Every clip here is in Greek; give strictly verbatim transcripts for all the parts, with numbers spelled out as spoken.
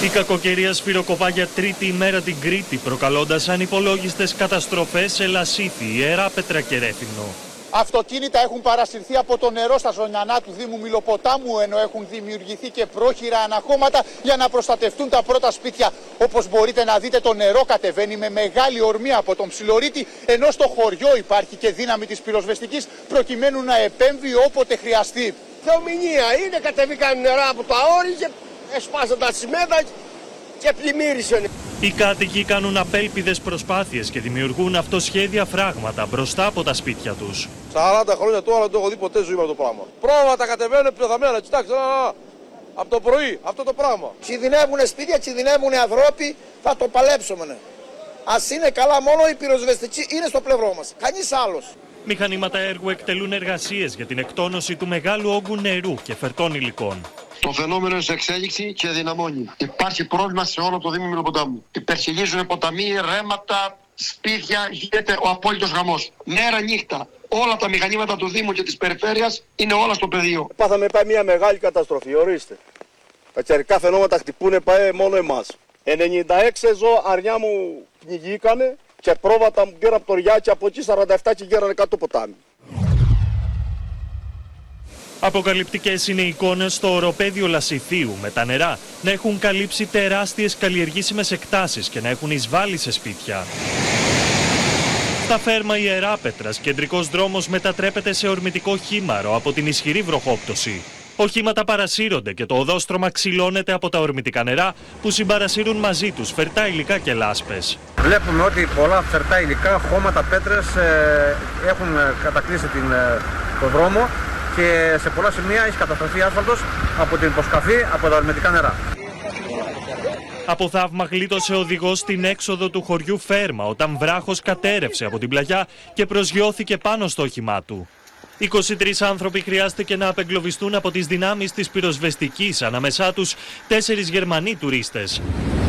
Η κακοκαιρία σφυροκοπά για τρίτη ημέρα την Κρήτη, προκαλώντας ανυπολόγιστες καταστροφές σε Λασίθι, Ιεράπετρα και Ρέθυμνο. Αυτοκίνητα έχουν παρασυρθεί από το νερό στα ζωνιανά του Δήμου Μηλοποτάμου, ενώ έχουν δημιουργηθεί και πρόχειρα αναχώματα για να προστατευτούν τα πρώτα σπίτια. Όπως μπορείτε να δείτε, το νερό κατεβαίνει με μεγάλη ορμή από τον Ψιλορίτη, ενώ στο χωριό υπάρχει και δύναμη της πυροσβεστικής προκειμένου να επέμβει όποτε χρειαστεί. Θεομηνία είναι, κατεβήκαν νερά από το αόρι και έσπασαν τα τσιμέντα και πλημμύρισαν. Οι κάτοικοι κάνουν απέλπιδες προσπάθειες και δημιουργούν αυτοσχέδια φράγματα μπροστά από τα σπίτια τους. σαράντα χρόνια τώρα δεν το έχω δει ποτέ ζωή με αυτό το πράγμα. Πρόβατα κατεβαίνουν πεθαμένα, κοιτάξτε, από το πρωί αυτό το πράγμα. Κινδυνεύουν σπίτια, κινδυνεύουν ανθρώποι, θα το παλέψουμε. Ναι. Ας είναι καλά, μόνο η πυροσβεστική είναι στο πλευρό μας, κανείς άλλος. Μηχανήματα έργου εκτελούν εργασίες για την εκτόνωση του μεγάλου όγκου νερού και φερτών υλικών. Το φαινόμενο είναι σε εξέλιξη και δυναμώνει. Υπάρχει πρόβλημα σε όλο το Δήμο Μηλοποτάμου. Υπερχειλίζουν ποταμοί, ρέματα, σπίτια, γίνεται ο απόλυτος χαμός. Μέρα νύχτα. Όλα τα μηχανήματα του Δήμου και της Περιφέρειας είναι όλα στο πεδίο. Πάθαμε πάει μια μεγάλη καταστροφή, ορίστε. Τα καιρικά φαινόμενα χτυπούνε πάει μόνο εμάς. ενενήντα έξι ζώα αρνιά μου πνιγήκανε και πρόβατα μου πήρα από το ριά και από εκεί σαράντα επτά και γέρανε κάτω το ποτάμι. Αποκαλυπτικές είναι οι εικόνες στο οροπέδιο Λασιθίου, με τα νερά να έχουν καλύψει τεράστιες καλλιεργήσιμες εκτάσεις και να έχουν εισβάλει σε σπίτια. Στα Φέρμα Ιεράπετρας, κεντρικός δρόμος μετατρέπεται σε ορμητικό χήμαρο από την ισχυρή βροχόπτωση. Οχήματα παρασύρονται και το οδόστρωμα ξυλώνεται από τα ορμητικά νερά που συμπαρασύρουν μαζί τους φερτά υλικά και λάσπες. Βλέπουμε ότι πολλά φερτά υλικά, χώματα, πέτρες ε, έχουν κατακλείσει την, ε, το δρόμο και σε πολλά σημεία έχει καταστραφεί άσφαλτος από την υποσκαφή από τα ορμητικά νερά. Από θαύμα γλίτωσε ο οδηγός στην έξοδο του χωριού Φέρμα όταν βράχος κατέρευσε από την πλαγιά και προσγειώθηκε πάνω στο όχημά του. είκοσι τρεις άνθρωποι χρειάστηκε να απεγκλωβιστούν από τις δυνάμεις της πυροσβεστικής, ανάμεσά τους τέσσερις Γερμανοί τουρίστες.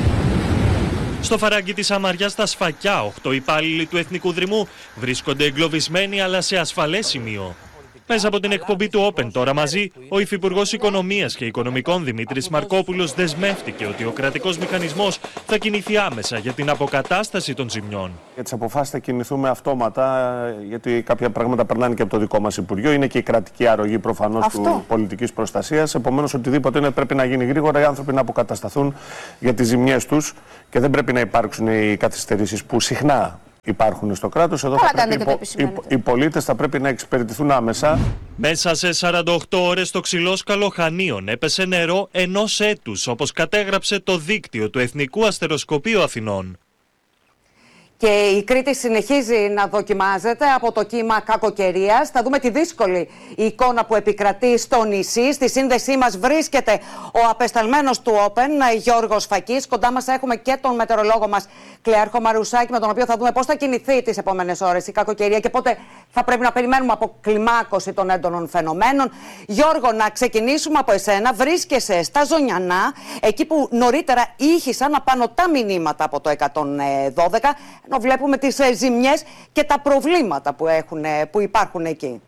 Στο φαράγγι της Αμαριάς στα Σφακιά, οκτώ υπάλληλοι του Εθνικού Δρυμού βρίσκονται εγκλωβισμένοι αλλά σε ασφαλές σημείο. Μέσα από την εκπομπή του Open τώρα μαζί, ο Υφυπουργός Οικονομίας και Οικονομικών Δημήτρης Μαρκόπουλος δεσμεύτηκε ότι ο κρατικός μηχανισμός θα κινηθεί άμεσα για την αποκατάσταση των ζημιών. Για τις αποφάσεις θα κινηθούμε αυτόματα, γιατί κάποια πράγματα περνάνε και από το δικό μας Υπουργείο. Είναι και η κρατική αρρωγή προφανώς του πολιτικής προστασίας. Επομένως, οτιδήποτε είναι πρέπει να γίνει γρήγορα, οι άνθρωποι να αποκατασταθούν για τις ζημιές τους και δεν πρέπει να υπάρξουν οι καθυστερήσεις που συχνά υπάρχουν στο κράτος. Εδώ θα πρέπει οι, οι, οι πολίτες θα πρέπει να εξυπηρετηθούν άμεσα. Μέσα σε σαράντα οκτώ ώρες στο Ξυλόσκαλο Χανίων έπεσε νερό ενός έτους, όπως κατέγραψε το δίκτυο του Εθνικού Αστεροσκοπείου Αθηνών. Και η Κρήτη συνεχίζει να δοκιμάζεται από το κύμα κακοκαιρίας. Θα δούμε τη δύσκολη εικόνα που επικρατεί στο νησί. Στη σύνδεσή μας βρίσκεται ο απεσταλμένος του Open, Γιώργος Φακής. Κοντά μας έχουμε και τον μετεωρολόγο μας, Κλεάρχο Μαρουσάκη, με τον οποίο θα δούμε πώς θα κινηθεί τις επόμενες ώρες η κακοκαιρία και πότε θα πρέπει να περιμένουμε αποκλιμάκωση των έντονων φαινομένων. Γιώργο, να ξεκινήσουμε από εσένα. Βρίσκεσαι στα Ζωνιανά, εκεί που νωρίτερα ήχησαν απανωτά μηνύματα από το εκατόν δώδεκα. Ενώ βλέπουμε τις ε, ζημιές και τα προβλήματα που, έχουν, που υπάρχουν εκεί.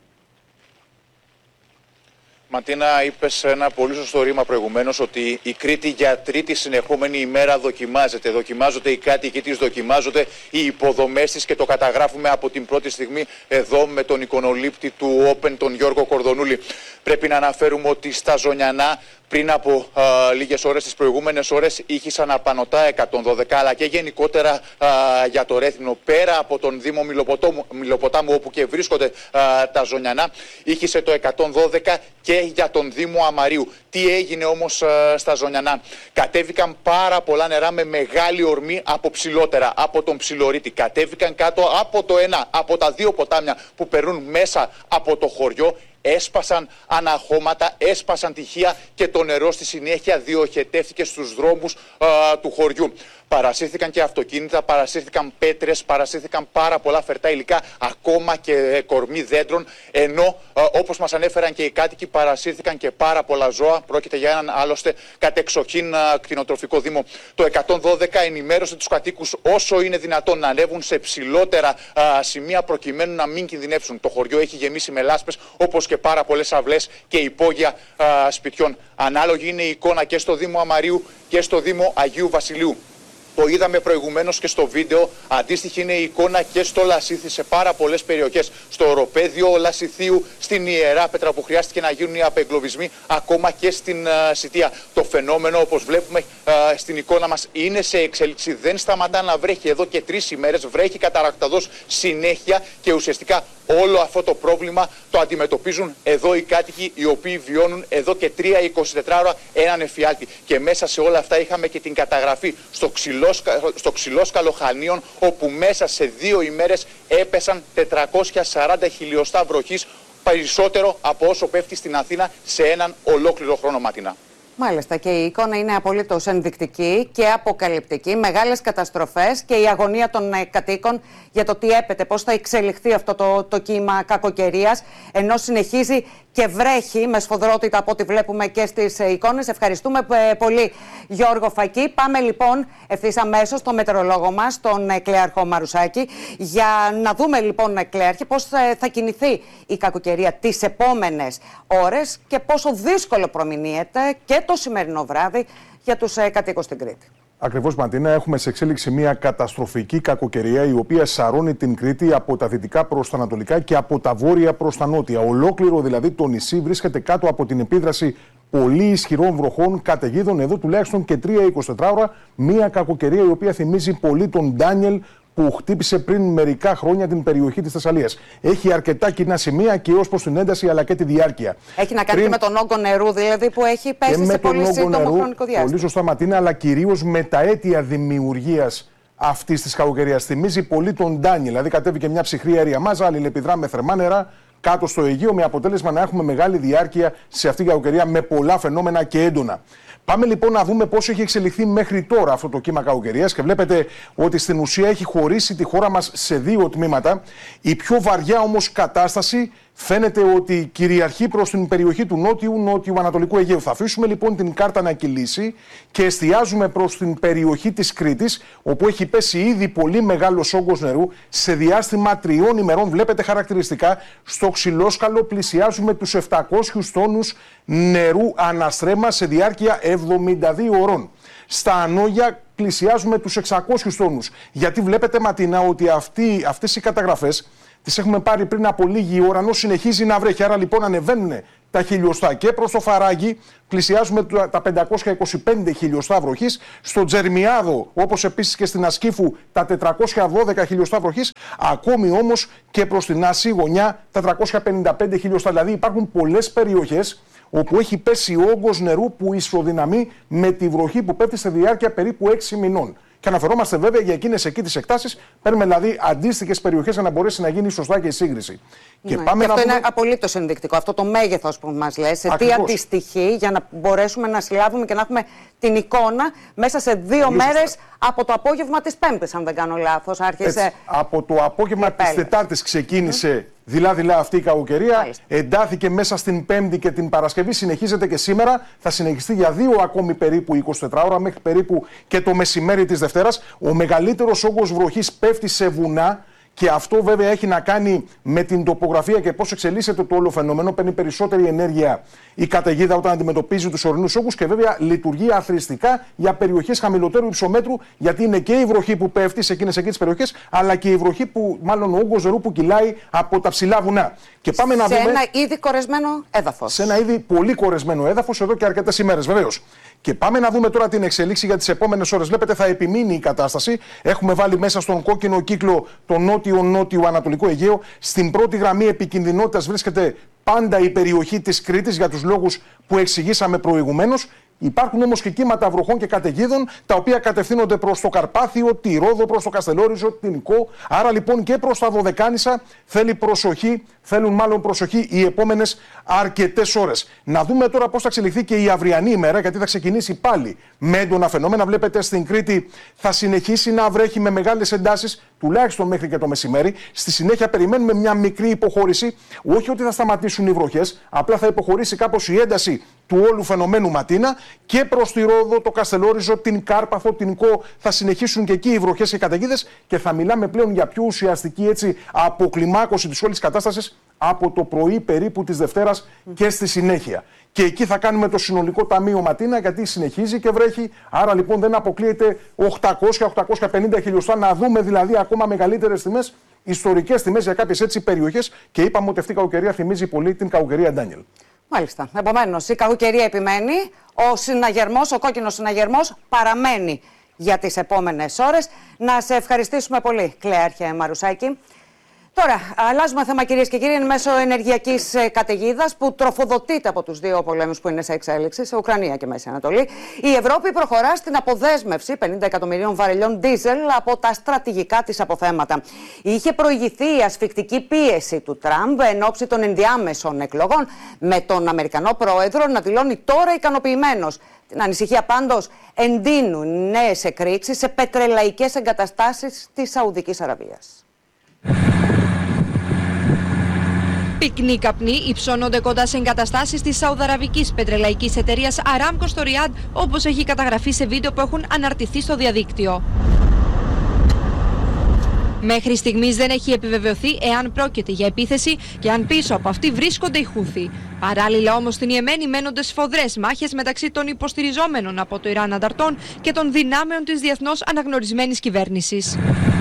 Ματίνα, είπες ένα πολύ σωστό ρήμα προηγουμένως ότι η Κρήτη για τρίτη συνεχόμενη ημέρα δοκιμάζεται. Δοκιμάζονται οι κάτοικοι της, δοκιμάζονται οι υποδομές της και το καταγράφουμε από την πρώτη στιγμή εδώ με τον εικονολήπτη του Open, τον Γιώργο Κορδονούλη. Πρέπει να αναφέρουμε ότι στα Ζωνιανά πριν από α, λίγες ώρες, τις προηγούμενες ώρες, ήχησαν απανωτά εκατόν δώδεκα, αλλά και γενικότερα α, για το Ρέθυμνο, πέρα από τον Δήμο Μηλοποτάμου, Μηλοποτάμου όπου και βρίσκονται α, τα Ζωνιανά, ήχησε το εκατόν δώδεκα και για τον Δήμο Αμαρίου. Τι έγινε όμως α, στα Ζωνιανά? Κατέβηκαν πάρα πολλά νερά με μεγάλη ορμή από ψηλότερα, από τον Ψιλορίτη. Κατέβηκαν κάτω από το ένα, από τα δύο ποτάμια που περνούν μέσα από το χωριό. Έσπασαν αναχώματα, έσπασαν τυχεία και το νερό στη συνέχεια διοχετεύτηκε στους δρόμους α, του χωριού. Παρασύρθηκαν και αυτοκίνητα, παρασύρθηκαν πέτρες, παρασύρθηκαν πάρα πολλά φερτά υλικά, ακόμα και κορμί δέντρων, ενώ α, όπως μας ανέφεραν και οι κάτοικοι, παρασύρθηκαν και πάρα πολλά ζώα. Πρόκειται για έναν άλλωστε κατεξοχήν α, κτηνοτροφικό δήμο. Το εκατόν δώδεκα ενημέρωσε τους κατοίκους όσο είναι δυνατόν να ανέβουν σε ψηλότερα α, σημεία προκειμένου να μην κινδυνεύσουν. Το χωριό έχει γεμίσει με λάσπες, όπως και πάρα πολλές αυλές και υπόγεια α, σπιτιών. Ανάλογη είναι η εικόνα και στο Δήμο Αμαρίου και στο Δήμο Αγίου Βασιλείου. Το είδαμε προηγουμένως και στο βίντεο. Αντίστοιχη είναι η εικόνα και στο Λασίθι, σε πάρα πολλές περιοχές. Στο οροπέδιο Λασιθίου, στην Ιερά Πέτρα που χρειάστηκε να γίνουν οι απεγκλωβισμοί, ακόμα και στην uh, Σιτία. Το φαινόμενο, όπως βλέπουμε uh, στην εικόνα μας, είναι σε εξέλιξη. Δεν σταματά να βρέχει εδώ και τρεις ημέρες. Βρέχει καταρακταδός συνέχεια και ουσιαστικά όλο αυτό το πρόβλημα το αντιμετωπίζουν εδώ οι κάτοικοι, οι οποίοι βιώνουν εδώ και τρία εικοσιτετρά ώρα έναν εφιάλτη. Και μέσα σε όλα αυτά είχαμε και την καταγραφή στο, ξυλόσκα, στο ξυλόσκαλο Χανίων, όπου μέσα σε δύο ημέρες έπεσαν τετρακόσια σαράντα χιλιοστά βροχής, περισσότερο από όσο πέφτει στην Αθήνα σε έναν ολόκληρο χρόνο, Ματινά. Μάλιστα, και η εικόνα είναι απολύτως ενδεικτική και αποκαλυπτική. Μεγάλες καταστροφές και η αγωνία των κατοίκων για το τι έπεται, πώς θα εξελιχθεί αυτό το, το κύμα κακοκαιρίας, ενώ συνεχίζει και βρέχει με σφοδρότητα από ό,τι βλέπουμε και στις εικόνες. Ευχαριστούμε πολύ, Γιώργο Φακή. Πάμε λοιπόν ευθύς αμέσως στο μετεωρολόγο μας, τον Κλέαρχο Μαρουσάκη, για να δούμε λοιπόν, Κλέαρχε, πώς θα κινηθεί η κακοκαιρία τις επόμενες ώρες και πόσο δύσκολο προμηνύεται και το σημερινό βράδυ για τους κατοίκους στην Κρήτη. Ακριβώς, Ματίνα, έχουμε σε εξέλιξη μια καταστροφική κακοκαιρία, η οποία σαρώνει την Κρήτη από τα δυτικά προς τα ανατολικά και από τα βόρεια προς τα νότια. Ολόκληρο δηλαδή το νησί βρίσκεται κάτω από την επίδραση πολύ ισχυρών βροχών, καταιγίδων εδώ τουλάχιστον και τρία εικοσιτετρά ώρα. Μια κακοκαιρία η οποία θυμίζει πολύ τον Ντάνιελ, που χτύπησε πριν μερικά χρόνια την περιοχή της Θεσσαλίας. Έχει αρκετά κοινά σημεία και ως προς την ένταση αλλά και τη διάρκεια. Έχει να κάνει πριν... και με τον όγκο νερού, δηλαδή, που έχει πέσει σε πολύ σύντομο χρονικό διάστημα. Πολύ σωστά, Ματίνα, αλλά κυρίως με τα αίτια δημιουργίας αυτής της κακοκαιρίας. Θυμίζει πολύ τον Ντάνιελ. Δηλαδή, κατέβηκε μια ψυχρή αέρια μάζα, αλληλεπιδρά με θερμά νερά κάτω στο Αιγαίο, με αποτέλεσμα να έχουμε μεγάλη διάρκεια σε αυτήν την κακοκαιρία με πολλά φαινόμενα και έντονα. Πάμε λοιπόν να δούμε πώς έχει εξελιχθεί μέχρι τώρα αυτό το κύμα κακοκαιρίας και βλέπετε ότι στην ουσία έχει χωρίσει τη χώρα μας σε δύο τμήματα. Η πιο βαριά όμως κατάσταση φαίνεται ότι κυριαρχεί προς την περιοχή του νότιου νότιου Ανατολικού Αιγαίου. Θα αφήσουμε λοιπόν την κάρτα να κυλήσει και εστιάζουμε προς την περιοχή της Κρήτης, όπου έχει πέσει ήδη πολύ μεγάλος όγκος νερού σε διάστημα τριών ημερών. Βλέπετε χαρακτηριστικά στο ξυλόσκαλο πλησιάζουμε τους επτακόσιους τόνους νερού αναστρέμα σε διάρκεια εβδομήντα δύο ώρων. Στα Ανόγια πλησιάζουμε τους εξακόσιους τόνους. Γιατί βλέπετε, Ματίνα, ότι αυτοί, αυτές οι καταγραφές τις έχουμε πάρει πριν από λίγη ώρα, ενώ συνεχίζει να βρέχει. Άρα λοιπόν ανεβαίνουν τα χιλιοστά και προς το Φαράγγι, πλησιάζουμε τα πεντακόσια είκοσι πέντε χιλιοστά βροχής. Στο Τζερμιάδο, όπως επίσης και στην Ασκήφου, τα τετρακόσια δώδεκα χιλιοστά βροχής. Ακόμη όμως και προς την Άση γωνιά, τα τριακόσια πενήντα πέντε χιλιοστά. Δηλαδή υπάρχουν πολλές περιοχές όπου έχει πέσει όγκος νερού που ισοδυναμεί με τη βροχή που πέφτει σε διάρκεια περίπου έξι μηνών. Και αναφερόμαστε βέβαια για εκείνες εκεί τις εκτάσεις. Παίρνουμε δηλαδή αντίστοιχες περιοχές για να μπορέσει να γίνει σωστά και η σύγκριση. Ναι. Και, πάμε και αυτό να δούμε... είναι απολύτως ενδεικτικό. Αυτό το μέγεθος που μας λες, σε τι αντιστοιχεί, για να μπορέσουμε να συλλάβουμε και να έχουμε την εικόνα μέσα σε δύο Λύσου. μέρες από το απόγευμα της Πέμπτης, αν δεν κάνω λάθος. Άρχισε... Έτσι, από το απόγευμα της Τετάρτης ξεκίνησε mm. δειλά-δειλά αυτή η κακοκαιρία. Μάλιστα. Εντάθηκε μέσα στην Πέμπτη και την Παρασκευή. Συνεχίζεται και σήμερα. Θα συνεχιστεί για δύο ακόμη περίπου εικοσιτετρά ώρα, μέχρι περίπου και το μεσημέρι της Δευτέρας. Ο μεγαλύτερος όγκος βροχής πέφτει σε βουνά. Και αυτό βέβαια έχει να κάνει με την τοπογραφία και πώς εξελίσσεται το όλο φαινόμενο. Παίρνει περισσότερη ενέργεια η καταιγίδα όταν αντιμετωπίζει τους ορεινούς όγκους και βέβαια λειτουργεί αθροιστικά για περιοχές χαμηλότερου υψομέτρου, γιατί είναι και η βροχή που πέφτει σε εκείνες εκεί τις περιοχές, αλλά και η βροχή που, μάλλον ο όγκος νερού που κυλάει από τα ψηλά βουνά. Και πάμε σε να δούμε... ένα ήδη κορεσμένο έδαφος. Σε ένα ήδη πολύ κορεσμένο έδαφος εδώ και αρκετές ημέρες, βεβαίως. Και πάμε να δούμε τώρα την εξελίξη για τις επόμενες ώρες. Βλέπετε, θα επιμείνει η κατάσταση. Έχουμε βάλει μέσα στον κόκκινο κύκλο το νότιο-νότιο Ανατολικό Αιγαίο. Στην πρώτη γραμμή επικινδυνότητας βρίσκεται πάντα η περιοχή της Κρήτης για τους λόγους που εξηγήσαμε προηγουμένως. Υπάρχουν όμως και κύματα βροχών και καταιγίδων, τα οποία κατευθύνονται προς το Καρπάθιο, τη Ρόδο, προς το Καστελόριζο, την Κο. Άρα λοιπόν και προς τα Δωδεκάνησα θέλει προσοχή, θέλουν μάλλον προσοχή οι επόμενες αρκετές ώρες. Να δούμε τώρα πώς θα εξελιχθεί και η αυριανή ημέρα, γιατί θα ξεκινήσει πάλι με έντονα φαινόμενα. Βλέπετε, στην Κρήτη θα συνεχίσει να βρέχει με μεγάλες εντάσεις, τουλάχιστον μέχρι και το μεσημέρι. Στη συνέχεια περιμένουμε μια μικρή υποχώρηση. Όχι ότι θα σταματήσουν οι βροχές, απλά θα υποχωρήσει κάπως η ένταση του όλου φαινομένου, Ματίνα, και προς τη Ρόδο, το Καστελόριζο, την Κάρπαθο, την Κο θα συνεχίσουν και εκεί οι βροχές και οι καταιγίδες και θα μιλάμε πλέον για πιο ουσιαστική έτσι αποκλιμάκωση της όλης κατάστασης από το πρωί περίπου της Δευτέρας mm. και στη συνέχεια. Και εκεί θα κάνουμε το συνολικό ταμείο Ματίνα, γιατί συνεχίζει και βρέχει. Άρα λοιπόν δεν αποκλείεται οκτακόσια με οκτακόσια πενήντα χιλιοστά, να δούμε δηλαδή ακόμα μεγαλύτερες τιμές, ιστορικές τιμές για κάποιες έτσι περιοχές. Και είπαμε ότι αυτή η κακοκαιρία θυμίζει πολύ την κακοκαιρία Ντάνιελ. Μάλιστα. Επομένως, η κακοκαιρία επιμένει. Ο συναγερμός, ο κόκκινος συναγερμός παραμένει για τις επόμενες ώρες. Να σε ευχαριστήσουμε πολύ, Κλέαρχε Μαρουσάκη. Τώρα, αλλάζουμε θέμα, κυρίες και κύριοι, εν μέσω ενεργειακής καταιγίδας που τροφοδοτείται από τους δύο πολέμους που είναι σε εξέλιξη, σε Ουκρανία και Μέση Ανατολή. Η Ευρώπη προχωρά στην αποδέσμευση πενήντα εκατομμυρίων βαρελιών ντίζελ από τα στρατηγικά της αποθέματα. Είχε προηγηθεί η ασφικτική πίεση του Τραμπ εν ώψη των ενδιάμεσων εκλογών, με τον Αμερικανό πρόεδρο να δηλώνει τώρα ικανοποιημένος. Την ανησυχία πάντως εντείνουν νέες εκρήξεις σε πετρελαϊκές εγκαταστάσεις της Σαουδικής Αραβίας. Πυκνοί καπνοί υψώνονται κοντά σε εγκαταστάσεις της σαουδαραβικής πετρελαϊκής εταιρείας Aramco στο Ριάντ, όπως έχει καταγραφεί σε βίντεο που έχουν αναρτηθεί στο διαδίκτυο. Μέχρι στιγμής δεν έχει επιβεβαιωθεί εάν πρόκειται για επίθεση και αν πίσω από αυτή βρίσκονται οι Χούθι. Παράλληλα όμως στην Ιεμένη μένονται σφοδρές μάχες μεταξύ των υποστηριζόμενων από το Ιράν ανταρτών και των δυνάμεων της διεθνώς αναγνωρισμένης κυβέρνησης.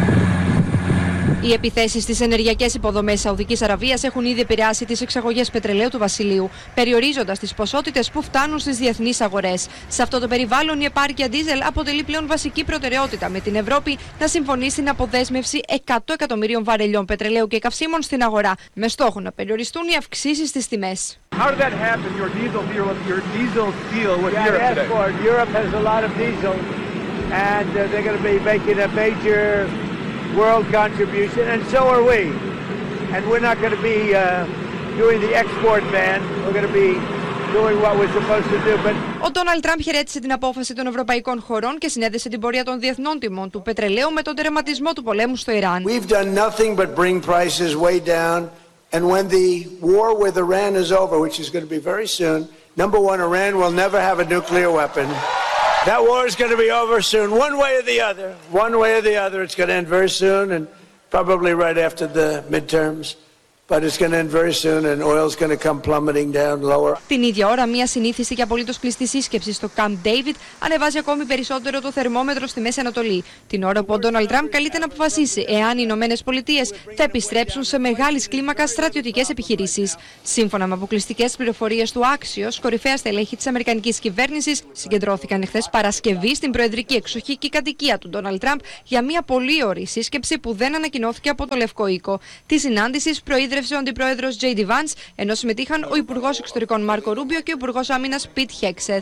Οι επιθέσεις στις ενεργειακές υποδομές Σαουδικής Αραβίας έχουν ήδη επηρεάσει τις εξαγωγές πετρελαίου του Βασιλείου, περιορίζοντας τις ποσότητες που φτάνουν στις διεθνείς αγορές. Σε αυτό το περιβάλλον, η επάρκεια ντίζελ αποτελεί πλέον βασική προτεραιότητα, με την Ευρώπη να συμφωνεί στην αποδέσμευση εκατό εκατομμυρίων βαρελιών πετρελαίου και καυσίμων στην αγορά, με στόχο να περιοριστούν οι αυξήσεις στις τιμές. world contribution, and so are we. And we're not going to be uh, doing the export ban. We're going to be doing what we're supposed to do. But... Ο Ντόναλντ Τραμπ χαιρέτησε την απόφαση των ευρωπαϊκών χωρών και συνέδεσε την πορεία των διεθνών τιμών του πετρελαίου με τον τερματισμό του πολέμου στο Ιράν. We've done nothing but bring prices way down, and when the war with Iran is over, which is going to be very soon, number one, Iran will never have a nuclear weapon. That war is going to be over soon, one way or the other. One way or the other, it's going to end very soon, and probably right after the midterms. But it's going to end very soon, and oil's going to come plummeting down lower. Την ίδια ώρα, μια συνήθιστη και απολύτως κλειστή σύσκεψη στο Camp David ανεβάζει ακόμη περισσότερο το θερμόμετρο στη Μέση Ανατολή. Την ώρα που ο Ντόναλντ Τραμπ καλείται να αποφασίσει εάν οι Ηνωμένες Πολιτείες θα επιστρέψουν σε μεγάλης κλίμακας στρατιωτικές επιχειρήσεις. Σύμφωνα με αποκλειστικές πληροφορίες του Axios, κορυφαία στελέχη της Αμερικανικής κυβέρνησης συγκεντρώθηκαν εχθές Παρασκευή στην προεδρική εξοχική κατοικία του Ντόναλντ Τραμπ για μια πολύωρη σύσκεψη που δεν ανακοινώθηκε από το Λευκό Οίκο. Τη συνάντηση προείδρευσε ο αντιπρόεδρος τζέι ντι Vance, ενώ συμμετείχαν ο Υπουργός Εξωτερικών Μάρκο Ρούμπιο και ο Υπουργός Άμυνας Πιτ Χέξεθ.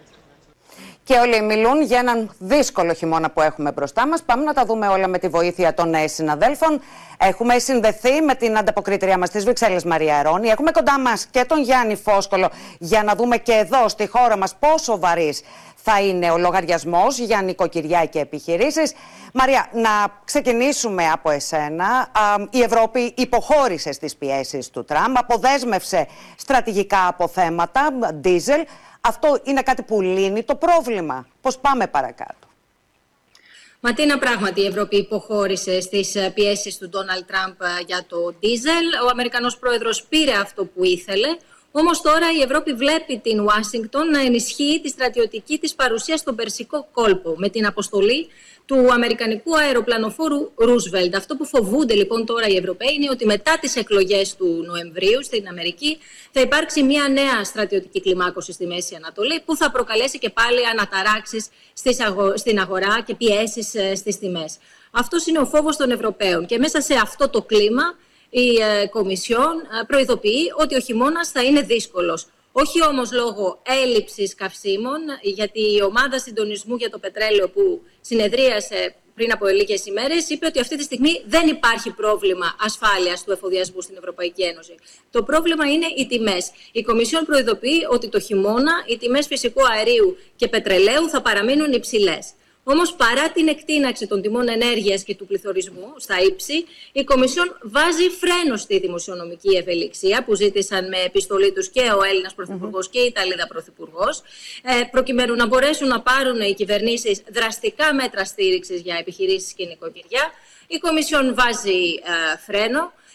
Και όλοι μιλούν για έναν δύσκολο χειμώνα που έχουμε μπροστά μας. Πάμε να τα δούμε όλα με τη βοήθεια των συναδέλφων. Έχουμε συνδεθεί με την ανταποκρίτρια μας της Βρυξέλλες, Μαρία Ερώνη. Έχουμε κοντά μας και τον Γιάννη Φόσκολο για να δούμε και εδώ στη χώρα μας πόσο βαρύς θα είναι ο λογαριασμός για νοικοκυριά και επιχειρήσεις. Μαρία, να ξεκινήσουμε από εσένα. Η Ευρώπη υποχώρησε στις πιέσεις του Τραμπ, αποδέσμευσε στρατηγικά αποθέματα, ντίζελ. Αυτό είναι κάτι που λύνει το πρόβλημα. Πώς πάμε παρακάτω? Ματίνα, πράγματι η Ευρώπη υποχώρησε στις πιέσεις του Ντόναλντ Τραμπ για το ντίζελ. Ο Αμερικανός πρόεδρος πήρε αυτό που ήθελε. Όμως τώρα η Ευρώπη βλέπει την Ουάσιγκτον να ενισχύει τη στρατιωτική της παρουσία στον Περσικό κόλπο με την αποστολή του Αμερικανικού αεροπλανοφόρου Ρούσβελτ. Αυτό που φοβούνται λοιπόν τώρα οι Ευρωπαίοι είναι ότι μετά τις εκλογές του Νοεμβρίου στην Αμερική θα υπάρξει μια νέα στρατιωτική κλιμάκωση στη Μέση Ανατολή που θα προκαλέσει και πάλι αναταράξεις στην αγορά και πιέσεις στις τιμές. Αυτός είναι ο φόβος των Ευρωπαίων και μέσα σε αυτό το κλίμα η ε, Κομισιόν ε, προειδοποιεί ότι ο χειμώνας θα είναι δύσκολος. Όχι όμως λόγω έλλειψης καυσίμων, γιατί η ομάδα συντονισμού για το πετρέλαιο που συνεδρίασε πριν από λίγες ημέρες είπε ότι αυτή τη στιγμή δεν υπάρχει πρόβλημα ασφάλειας του εφοδιασμού στην Ευρωπαϊκή Ένωση. Το πρόβλημα είναι οι τιμές. Η Κομισιόν προειδοποιεί ότι το χειμώνα οι τιμές φυσικού αερίου και πετρελαίου θα παραμείνουν υψηλές. Όμως παρά την εκτείναξη των τιμών ενέργειας και του πληθωρισμού στα ύψη, η Κομισιόν βάζει φρένο στη δημοσιονομική ευελιξία που ζήτησαν με επιστολή τους και ο Έλληνας Πρωθυπουργός mm-hmm. και η Ιταλίδα Πρωθυπουργός, ε, προκειμένου να μπορέσουν να πάρουν οι κυβερνήσεις δραστικά μέτρα στήριξης για επιχειρήσεις και νοικοκυριά. Η Κομισιόν βάζει ε, φρένο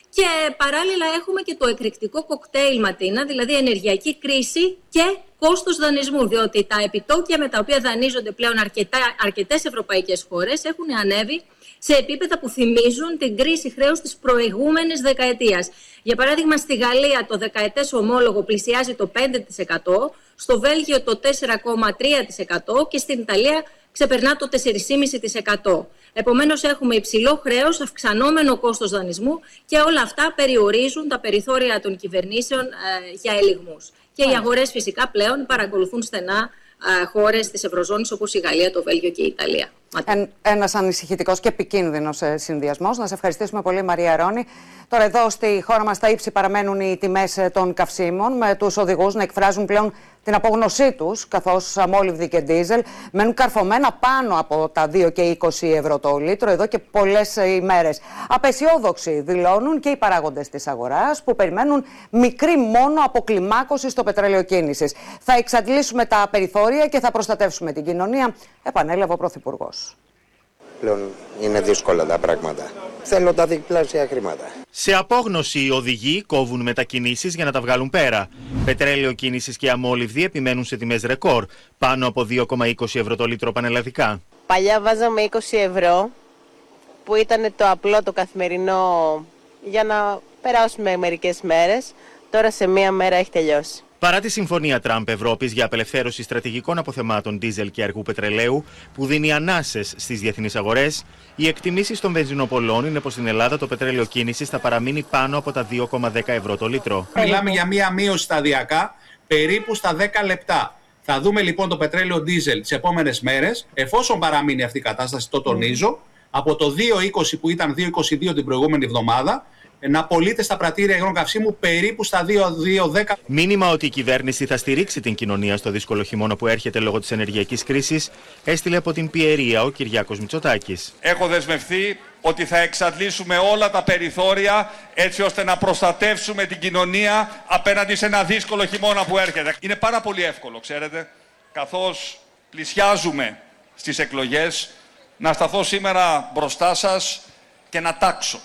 Και παράλληλα έχουμε και το εκρηκτικό κοκτέιλ, Ματίνα, δηλαδή ενεργειακή κρίση και κόστος δανεισμού, διότι τα επιτόκια με τα οποία δανείζονται πλέον αρκετά, αρκετές ευρωπαϊκές χώρες έχουν ανέβει σε επίπεδα που θυμίζουν την κρίση χρέους της προηγούμενης δεκαετίας. Για παράδειγμα, στη Γαλλία το δεκαετές ομόλογο πλησιάζει το πέντε τοις εκατό, στο Βέλγιο το τέσσερα κόμμα τρία τοις εκατό και στην Ιταλία ξεπερνά το τέσσερα κόμμα πέντε τοις εκατό. Επομένως, έχουμε υψηλό χρέος, αυξανόμενο κόστος δανεισμού και όλα αυτά περιορίζουν τα περιθώρια των κυβερνήσεων ε, για ελιγμούς. Και οι αγορές φυσικά πλέον παρακολουθούν στενά ε, χώρες της Ευρωζώνης όπως η Γαλλία, το Βέλγιο και η Ιταλία. Εν, ένας ανησυχητικός και επικίνδυνος ε, συνδυασμός. Να σε ευχαριστήσουμε πολύ, Μαρία Ρώνη. Τώρα εδώ στη χώρα μας στα ύψη παραμένουν οι τιμές των καυσίμων, με τους οδηγούς να εκφράζουν πλέον την απόγνωσή τους, καθώς αμόλυβδη και ντίζελ μένουν καρφωμένα πάνω από τα δύο και είκοσι ευρώ το λίτρο εδώ και πολλές ημέρες. Απεσιόδοξοι δηλώνουν και οι παράγοντες της αγοράς, που περιμένουν μικρή μόνο αποκλιμάκωση στο πετρέλαιο κίνησης. Θα εξαντλήσουμε τα περιθώρια και θα προστατεύσουμε την κοινωνία, επανέλαβε ο Πρωθυπουργός. Πλέον είναι δύσκολα τα πράγματα. Θέλω τα διπλάσια χρήματα. Σε απόγνωση οι οδηγοί κόβουν μετακινήσεις για να τα βγάλουν πέρα. Πετρέλαιο κίνησης και αμόλυβδη επιμένουν σε τιμές ρεκόρ, πάνω από δύο κόμμα είκοσι ευρώ το λίτρο πανελλαδικά. Παλιά βάζαμε είκοσι ευρώ, που ήταν το απλό, το καθημερινό, για να περάσουμε μερικές μέρες. Τώρα σε μία μέρα έχει τελειώσει. Παρά τη συμφωνία Τραμπ-Ευρώπης για απελευθέρωση στρατηγικών αποθεμάτων ντίζελ και αργού πετρελαίου, που δίνει ανάσες στις διεθνείς αγορές, οι εκτιμήσεις των βενζινοπολών είναι πως στην Ελλάδα το πετρέλαιο κίνησης θα παραμείνει πάνω από τα δύο κόμμα δέκα ευρώ το λίτρο. Μιλάμε για μία μείωση σταδιακά, περίπου στα δέκα λεπτά. Θα δούμε λοιπόν το πετρέλαιο ντίζελ τις επόμενες μέρες, εφόσον παραμείνει αυτή η κατάσταση, το τονίζω, από το δύο είκοσι που ήταν δύο είκοσι δύο την προηγούμενη εβδομάδα, να πωλείται στα πρατήρια υγρών καυσίμου περίπου στα δύο δέκα. Μήνυμα ότι η κυβέρνηση θα στηρίξει την κοινωνία στο δύσκολο χειμώνα που έρχεται λόγω της ενεργειακής κρίσης, έστειλε από την Πιερία ο Κυριάκος Μητσοτάκης. Έχω δεσμευθεί ότι θα εξαντλήσουμε όλα τα περιθώρια έτσι ώστε να προστατεύσουμε την κοινωνία απέναντι σε ένα δύσκολο χειμώνα που έρχεται. Είναι πάρα πολύ εύκολο, ξέρετε, καθώς πλησιάζουμε στις εκλογές, να σταθώ σήμερα μπροστά σας και να τάξω.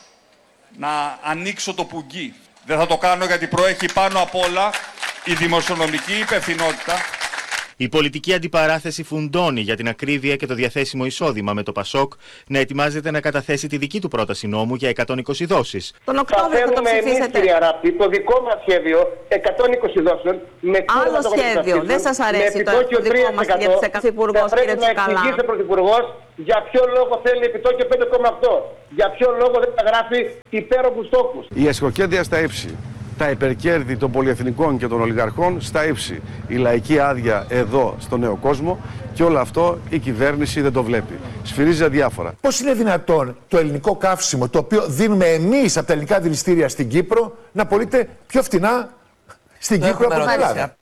Να ανοίξω το πουγγί. Δεν θα το κάνω γιατί προέχει πάνω απ' όλα η δημοσιονομική υπευθυνότητα. Η πολιτική αντιπαράθεση φουντώνει για την ακρίβεια και το διαθέσιμο εισόδημα, με το Πασόκ να ετοιμάζεται να καταθέσει τη δική του πρόταση νόμου για εκατόν είκοσι δόσεις. Τον Οκτώβριο θα το ψηφίσετε. Εμείς, κύριε Ράπτη, το δικό μας σχέδιο εκατόν είκοσι δόσεων. Με άλλο σχέδιο. Δεν σας αρέσει το, το δικό μας για τις εκαθυπουργός, κύριε Τσικαλά. Θα πρέπει να εξηγήσει ο Πρωθυπουργός για ποιο λόγο θέλει επιτόκιο πέντε κόμμα οκτώ. Για ποιο λόγο δεν τα γράφει υπέροχους στόχους. Η ασκοκέντρια στα ύψη. Τα υπερκέρδη των πολυεθνικών και των ολιγαρχών στα ύψη. Η λαϊκή άδεια εδώ στο νέο κόσμο, και όλο αυτό η κυβέρνηση δεν το βλέπει. Σφυρίζει αδιάφορα. Πώς είναι δυνατόν το ελληνικό καύσιμο, το οποίο δίνουμε εμείς από τα ελληνικά δηληστήρια στην Κύπρο, να πωλείται πιο φτηνά στην δεν Κύπρο από την Ελλάδα?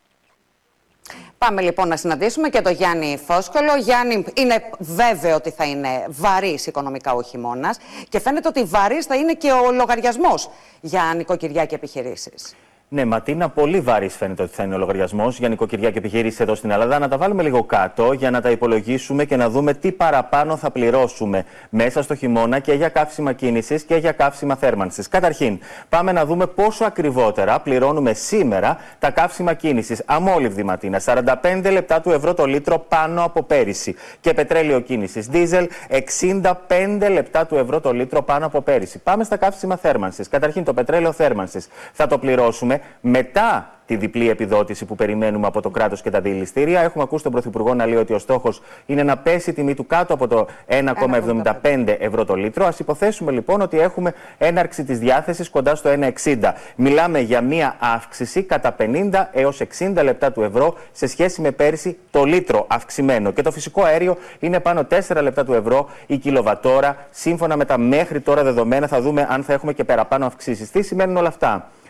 Πάμε λοιπόν να συναντήσουμε και τον Γιάννη Φόσκολο. Γιάννη, είναι βέβαιο ότι θα είναι βαρύς οικονομικά ο χειμώνας και φαίνεται ότι βαρύς θα είναι και ο λογαριασμός για νοικοκυριά και επιχειρήσεις. Ναι, Ματίνα, πολύ βαρύς φαίνεται ότι θα είναι ο λογαριασμός για νοικοκυριά και επιχειρήσεις εδώ στην Ελλάδα. Να τα βάλουμε λίγο κάτω για να τα υπολογίσουμε και να δούμε τι παραπάνω θα πληρώσουμε μέσα στο χειμώνα και για καύσιμα κίνησης και για καύσιμα θέρμανσης. Καταρχήν, πάμε να δούμε πόσο ακριβότερα πληρώνουμε σήμερα τα καύσιμα κίνησης. Αμόλυβδη, Ματίνα, σαράντα πέντε λεπτά του ευρώ το λίτρο πάνω από πέρυσι. Και πετρέλαιο κίνησης δίζελ, εξήντα πέντε λεπτά του ευρώ το λίτρο πάνω από πέρυσι. Πάμε στα καύσιμα θέρμανσης. Καταρχήν, το πετρέλαιο θέρμανσης θα το πληρώσουμε μετά τη διπλή επιδότηση που περιμένουμε από το κράτος και τα δηληστήρια. Έχουμε ακούσει τον Πρωθυπουργό να λέει ότι ο στόχος είναι να πέσει η τιμή του κάτω από το ένα κόμμα εβδομήντα πέντε ευρώ το λίτρο. Ας υποθέσουμε λοιπόν ότι έχουμε έναρξη της διάθεσης κοντά στο ένα εξήντα. Μιλάμε για μία αύξηση κατά πενήντα έως εξήντα λεπτά του ευρώ σε σχέση με πέρυσι το λίτρο αυξημένο. Και το φυσικό αέριο είναι πάνω τέσσερα λεπτά του ευρώ η κιλοβατόρα. Σύμφωνα με τα μέχρι τώρα δεδομένα, θα δούμε αν θα έχουμε και παραπάνω αυξήσεις. Τι σημαίνουν όλα αυτά?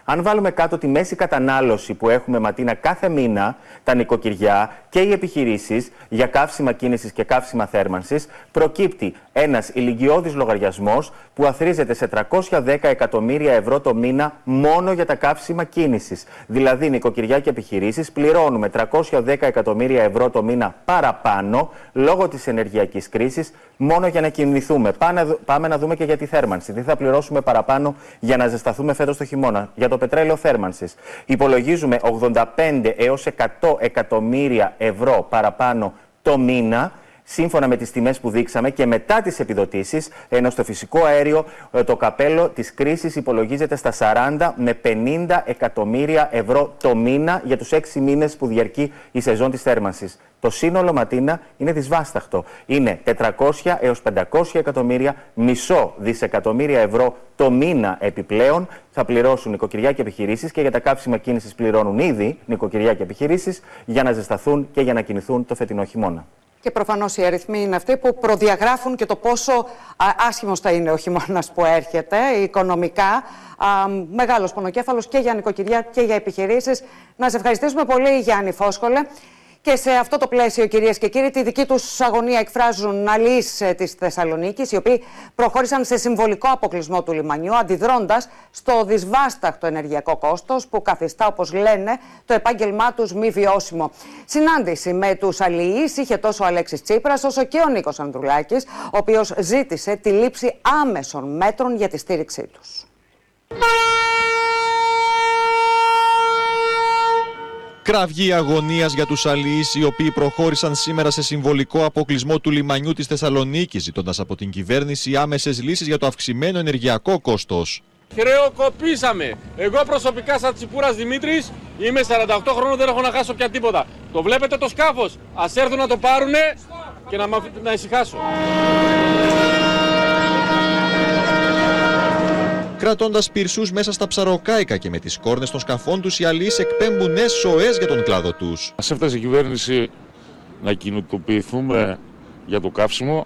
Αν βάλουμε κάτω τη μέση κατανάλωση που έχουμε, Ματίνα, κάθε μήνα, τα νοικοκυριά και οι επιχειρήσεις για καύσιμα κίνησης και καύσιμα θέρμανσης, προκύπτει ένας ηλικιώδης λογαριασμός που αθρίζεται σε τριακόσια δέκα εκατομμύρια ευρώ το μήνα μόνο για τα καύσιμα κίνησης. Δηλαδή, νοικοκυριά και επιχειρήσεις πληρώνουμε τριακόσια δέκα εκατομμύρια ευρώ το μήνα παραπάνω λόγω της ενεργειακής κρίσης, μόνο για να κινηθούμε. Πάμε, πάμε να δούμε και για τη θέρμανση. Τι θα πληρώσουμε παραπάνω για να ζεσταθούμε φέτος το χειμώνα. Για το πετρέλαιο θέρμανσης υπολογίζουμε ογδόντα πέντε έως εκατό εκατομμύρια ευρώ παραπάνω το μήνα, σύμφωνα με τις τιμές που δείξαμε και μετά τις επιδοτήσεις, ενώ στο φυσικό αέριο το καπέλο της κρίσης υπολογίζεται στα σαράντα με πενήντα εκατομμύρια ευρώ το μήνα για τους έξι μήνες που διαρκεί η σεζόν της θέρμανσης. Το σύνολο, Ματίνα, είναι δυσβάσταχτο. Είναι τετρακόσια έως πεντακόσια εκατομμύρια, μισό δισεκατομμύρια ευρώ το μήνα επιπλέον θα πληρώσουν νοικοκυριά και επιχειρήσεις, και για τα καύσιμα κίνησης πληρώνουν ήδη νοικοκυριά και επιχειρήσεις για να ζεσταθούν και για να κινηθούν το φετινό χειμώνα. Και προφανώς οι αριθμοί είναι αυτοί που προδιαγράφουν και το πόσο α, άσχημος θα είναι ο χειμώνας που έρχεται οικονομικά. Α, μεγάλος πονοκέφαλος και για νοικοκυριά και για επιχειρήσεις. Να σε ευχαριστήσουμε πολύ, Γιάννη Φόσκολε. Και σε αυτό το πλαίσιο, κυρίες και κύριοι, τη δική τους αγωνία εκφράζουν αλλοίς της Θεσσαλονίκης, οι οποίοι προχώρησαν σε συμβολικό αποκλεισμό του λιμανιού, αντιδρώντας στο δυσβάσταχτο ενεργειακό κόστος που καθιστά, όπως λένε, το επάγγελμά τους μη βιώσιμο. Συνάντηση με τους αλλοίς είχε τόσο ο Αλέξης Τσίπρας όσο και ο Νίκος Ανδρουλάκης, ο οποίος ζήτησε τη λήψη άμεσων μέτρων για τη στήριξή τους. Κραυγή αγωνίας για τους αλλοίς, οι οποίοι προχώρησαν σήμερα σε συμβολικό αποκλεισμό του λιμανιού της Θεσσαλονίκης, ζητώντας από την κυβέρνηση άμεσες λύσεις για το αυξημένο ενεργειακό κόστος. Χρεοκοπήσαμε. Εγώ προσωπικά, σαν Τσιπούρας Δημήτρης, είμαι σαράντα οκτώ χρόνων, δεν έχω να χάσω πια τίποτα. Το βλέπετε το σκάφος. Ας έρθουν να το πάρουνε και να, να ησυχάσω. Κρατώντας πυρσούς μέσα στα ψαροκάικα και με τις κόρνες των σκαφών τους, οι αλλοίς εκπέμπουν νέες σοές για τον κλάδο τους. Ας έφτασε η κυβέρνηση να κινητοποιηθούμε για το καύσιμο.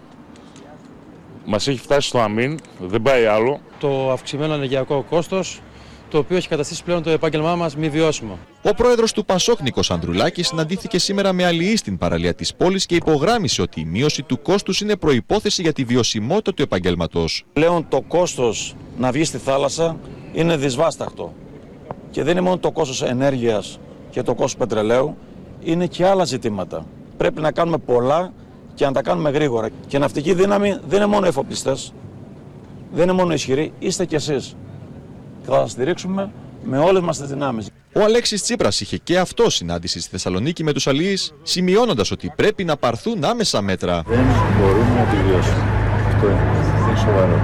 Μας έχει φτάσει στο αμήν, δεν πάει άλλο. Το αυξημένο ενεργειακό κόστος, το οποίο έχει καταστήσει πλέον το επάγγελμά μας μη βιώσιμο. Ο πρόεδρος του Πασόκ, Νίκος Ανδρουλάκης, συναντήθηκε σήμερα με αλλοίς στην παραλία της πόλης και υπογράμμισε ότι η μείωση του κόστους είναι προϋπόθεση για τη βιωσιμότητα του επαγγέλματος. Πλέον το κόστος να βγει στη θάλασσα είναι δυσβάσταχτο. Και δεν είναι μόνο το κόστος ενέργειας και το κόστος πετρελαίου, είναι και άλλα ζητήματα. Πρέπει να κάνουμε πολλά και να τα κάνουμε γρήγορα. Και η ναυτική δύναμη δεν είναι μόνο εφοπλιστές, δεν είναι μόνο ισχυροί, είστε κι εσείς. Θα σας στηρίξουμε με όλες μας τις δυνάμεις. Ο Αλέξης Τσίπρας είχε και αυτό συνάντηση στη Θεσσαλονίκη με τους αλλοίς, σημειώνοντας ότι πρέπει να πάρθουν άμεσα μέτρα. Δεν μπορούμε να επιβιώσουμε. Αυτό είναι, είναι σοβαρό.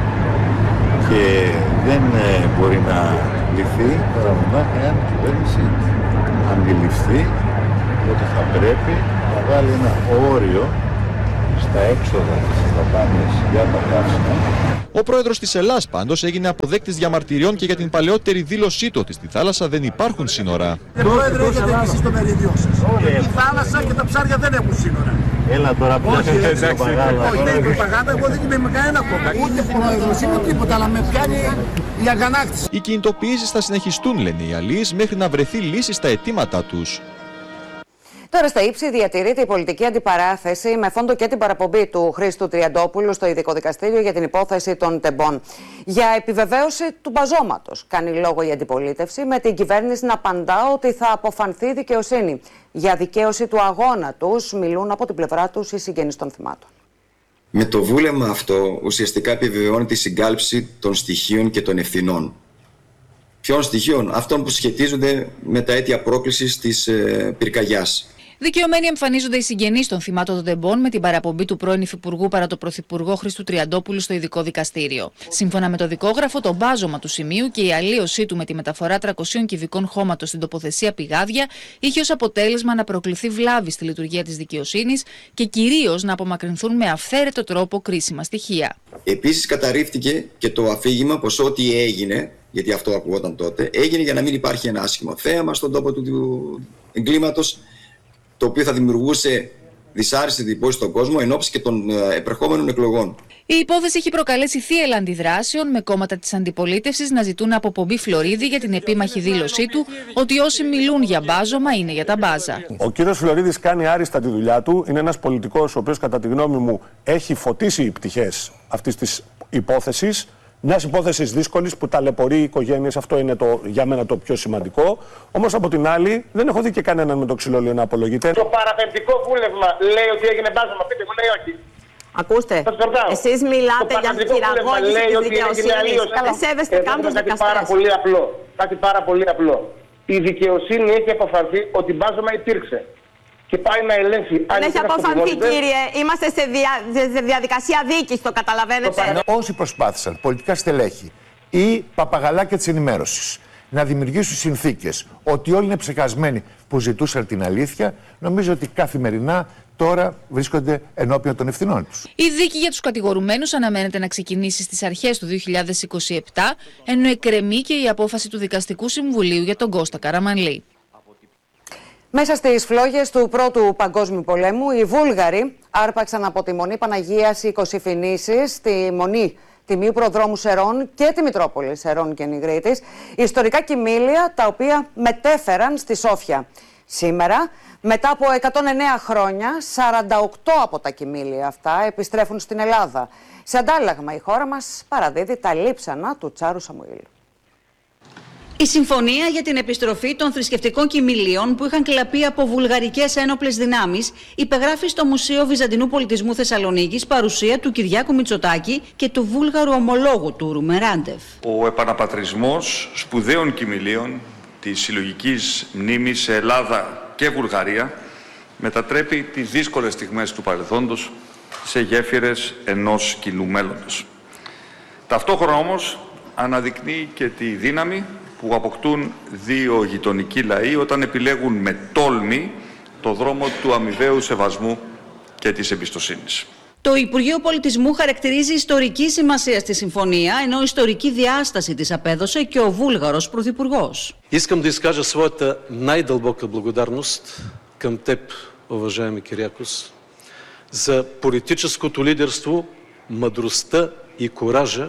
Και δεν ε, μπορεί να λυθεί παρά μόνο εάν η κυβέρνηση αντιληφθεί ότι θα πρέπει να βάλει ένα όριο στα έξοδα και στις δαπάνες για τα καύσιμα. Ο πρόεδρος της Ελλάς πάντως έγινε αποδέκτης διαμαρτυριών και για την παλαιότερη δήλωσή του ότι στη θάλασσα δεν υπάρχουν σύνορα. Πρόεδρε, έχετε εσείς το μερίδιο σας. Η θάλασσα και τα ψάρια δεν έχουν σύνορα. Έλα τώρα που θα κάνεις προπαγάνδα. Όχι, δεν είναι προπαγάνδα, εγώ δεν είμαι με κανένα κόμμα. Ούτε πρόεδρος, είμαι τίποτα, αλλά με πιάνει η αγανάκτηση. Οι κινητοποιήσεις θα συνεχιστούν, λένε οι αλλοίς, μέχρι να βρεθεί λύση στα αιτήματά τους. Τώρα στα ύψη διατηρείται η πολιτική αντιπαράθεση με φόντο και την παραπομπή του Χρήστου Τριαντόπουλου στο Ειδικό Δικαστήριο για την υπόθεση των τεμπών. Για επιβεβαίωση του μπαζώματος κάνει λόγο η αντιπολίτευση, με την κυβέρνηση να απαντά ότι θα αποφανθεί δικαιοσύνη. Για δικαίωση του αγώνα τους μιλούν από την πλευρά τους οι συγγενείς των θυμάτων. Με το βούλευμα αυτό ουσιαστικά επιβεβαιώνει τη συγκάλυψη των στοιχείων και των ευθυνών. Ποιων στοιχείων? Αυτών που σχετίζονται με τα αίτια πρόκλησης της ε, πυρκαγιάς. Δικαιωμένοι εμφανίζονται οι συγγενείς των θυμάτων των τεμπών με την παραπομπή του πρώην Υφυπουργού παρά το Πρωθυπουργό Χρήστου Τριαντόπουλου στο Ειδικό Δικαστήριο. Σύμφωνα με το δικόγραφο, το μπάζωμα του σημείου και η αλλίωσή του με τη μεταφορά τριακοσίων κυβικών χώματος στην τοποθεσία Πηγάδια είχε ως αποτέλεσμα να προκληθεί βλάβη στη λειτουργία της δικαιοσύνης και κυρίως να απομακρυνθούν με αυθαίρετο τρόπο κρίσιμα στοιχεία. Επίσης, καταρρίφθηκε και το αφήγημα πως ό,τι έγινε, γιατί αυτό ακουγόταν τότε, έγινε για να μην υπάρχει ένα άσχημο θέαμα στον τόπο του εγκλήματος, το οποίο θα δημιουργούσε δυσάρεστη εντύπωση στον κόσμο εν ώψη και των επερχόμενων εκλογών. Η Η υπόθεση έχει προκαλέσει θύελλα αντιδράσεων, με κόμματα της αντιπολίτευσης να ζητούν αποπομπή Φλωρίδη για την επίμαχη δήλωσή του ότι όσοι μιλούν για μπάζωμα είναι για τα μπάζα. Ο κύριος Φλωρίδης κάνει άριστα τη δουλειά του. Είναι ένας πολιτικός ο οποίος, κατά τη γνώμη μου, έχει φωτίσει οι πτυχές αυτής της υπόθεσης. Μιας υπόθεσης δύσκολης που ταλαιπωρεί οι οικογένειες, αυτό είναι το, για μένα το πιο σημαντικό. Όμως από την άλλη, δεν έχω δει και κανέναν με το ξυλόλιο να απολογείται. Το παραπεμπτικό βούλευμα λέει ότι έγινε μπάζωμα, πείτε μου, λέει όχι. Ακούστε, εσείς μιλάτε για χειραγώγηση της δικαιοσύνης. Καλά, σέβεστε καν τους δικαστές. Κάτι πάρα πολύ απλό. Κάτι πάρα πολύ απλό. Η δικαιοσύνη έχει αποφανθεί ότι μπάζωμα υπήρξε. Και πάει να ελέγχει. Δεν έχει αποφανθεί, κύριε. Είμαστε σε, δια... σε διαδικασία δίκης, το καταλαβαίνετε. Το όσοι προσπάθησαν, πολιτικά στελέχη ή παπαγαλάκια της ενημέρωσης, να δημιουργήσουν συνθήκες ότι όλοι είναι ψεκασμένοι που ζητούσαν την αλήθεια, νομίζω ότι καθημερινά τώρα βρίσκονται ενώπιον των ευθυνών τους. Η δίκη για τους κατηγορουμένους αναμένεται να ξεκινήσει στις αρχές του δύο χιλιάδες είκοσι επτά, ενώ εκκρεμεί και η απόφαση του Δικαστικού Συμβουλίου για τον Κώστα Καραμανλή. Μέσα στις φλόγες του Πρώτου Παγκόσμιου Πολέμου, οι Βούλγαροι άρπαξαν από τη Μονή Παναγίας είκοσι Φινήσης, τη Μονή Τιμίου Προδρόμου Σερών και τη Μητρόπολη Σερών και Νιγρίτης, ιστορικά κοιμήλια τα οποία μετέφεραν στη Σόφια. Σήμερα, μετά από εκατόν εννέα χρόνια, σαράντα οκτώ από τα κοιμήλια αυτά επιστρέφουν στην Ελλάδα. Σε αντάλλαγμα, η χώρα μας παραδίδει τα λείψανα του Τσάρου Σαμουήλ. Η συμφωνία για την επιστροφή των θρησκευτικών κοιμηλίων που είχαν κλαπεί από βουλγαρικές ένοπλες δυνάμεις υπεγράφει στο Μουσείο Βυζαντινού Πολιτισμού Θεσσαλονίκης, παρουσία του Κυριάκου Μητσοτάκη και του βούλγαρου ομολόγου του Ρουμεράντεφ. Ο επαναπατρισμός σπουδαίων κοιμηλίων της συλλογικής μνήμης σε Ελλάδα και Βουλγαρία μετατρέπει τις δύσκολες στιγμές του παρελθόντος σε γέφυρες ενός κοινού μέλλοντος. Ταυτόχρονα όμως αναδεικνύει και τη δύναμη που αποκτούν δύο γειτονικοί λαοί όταν επιλέγουν με τόλμη το δρόμο του αμοιβαίου σεβασμού και της εμπιστοσύνης. Το Υπουργείο Πολιτισμού χαρακτηρίζει ιστορική σημασία στη συμφωνία, ενώ ιστορική διάσταση της απέδωσε και ο Βούλγαρος Πρωθυπουργός. Искам да изкажа своята най-дълбока благодарност към теб, уважаеми Кириакос, за политическото лидерство, мъдростта и коража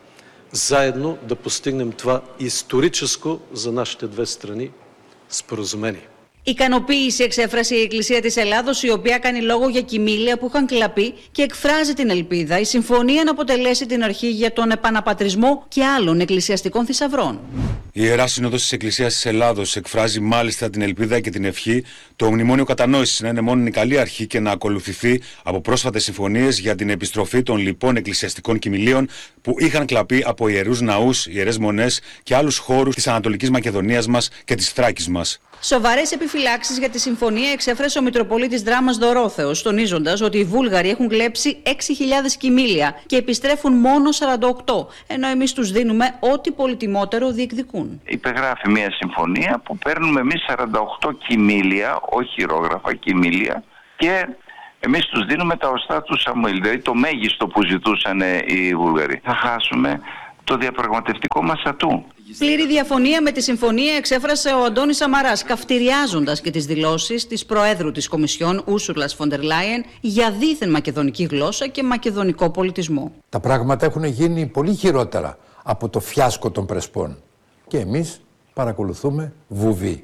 заедно да постигнем това историческо за нашите две страни споразумение. Ικανοποίηση εξέφρασε η Εκκλησία της Ελλάδος, η οποία κάνει λόγο για κοιμήλια που είχαν κλαπεί και εκφράζει την ελπίδα η συμφωνία να αποτελέσει την αρχή για τον επαναπατρισμό και άλλων εκκλησιαστικών θησαυρών. Η Ιερά Σύνοδος της Εκκλησίας της Ελλάδος εκφράζει μάλιστα την ελπίδα και την ευχή το Μνημόνιο Κατανόησης να είναι μόνο η καλή αρχή και να ακολουθηθεί από πρόσφατες συμφωνίες για την επιστροφή των λοιπών εκκλησιαστικών κοιμηλίων που είχαν κλαπεί από ιερούς ναούς, ιερές μονές και άλλους χώρους της Ανατολικής Μακεδονίας μας και της Θράκης μας. Σοβαρές επιφυλάξεις για τη συμφωνία εξέφρασε ο Μητροπολίτης Δράμας Δωρόθεος, τονίζοντας ότι οι Βούλγαροι έχουν κλέψει έξι χιλιάδες κοιμήλια και επιστρέφουν μόνο σαράντα οκτώ, ενώ εμείς τους δίνουμε ό,τι πολυτιμότερο διεκδικούν. Υπεγράφει μια συμφωνία που παίρνουμε εμείς σαράντα οκτώ κοιμήλια, όχι χειρόγραφα, κοιμήλια, και εμείς τους δίνουμε τα οστά του Σαμουήλ, δηλαδή το μέγιστο που ζητούσαν οι Βούλγαροι. Θα χάσουμε το διαπραγματευτικό μας ατού. Πλήρη διαφωνία με τη συμφωνία εξέφρασε ο Αντώνης Σαμαράς, καυτηριάζοντας και τις δηλώσεις της Προέδρου της Κομισιόν, Ούρσουλας Φον ντερ Λάιεν, για δίθεν μακεδονική γλώσσα και μακεδονικό πολιτισμό. Τα πράγματα έχουν γίνει πολύ χειρότερα από το φιάσκο των Πρεσπών και εμείς παρακολουθούμε βουβή.